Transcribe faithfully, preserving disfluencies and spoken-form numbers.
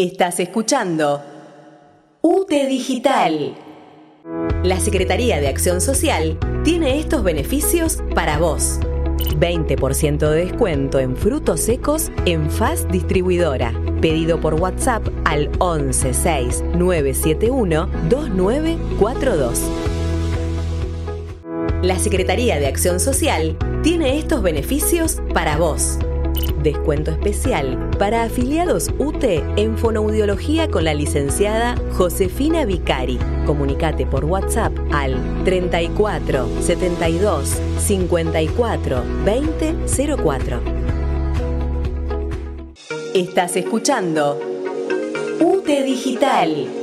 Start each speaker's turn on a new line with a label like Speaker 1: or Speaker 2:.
Speaker 1: Estás escuchando U T E Digital. La Secretaría de Acción Social tiene estos beneficios para vos. veinte por ciento de descuento en frutos secos en F A S Distribuidora. Pedido por WhatsApp al once seis nueve siete uno dos nueve cuatro dos. La Secretaría de Acción Social tiene estos beneficios para vos. Descuento especial para afiliados U T E en fonoaudiología con la licenciada Josefina Vicari. Comunicate por WhatsApp al treinta y cuatro setenta y dos cincuenta y cuatro veinte cero cuatro. Estás escuchando U T E Digital.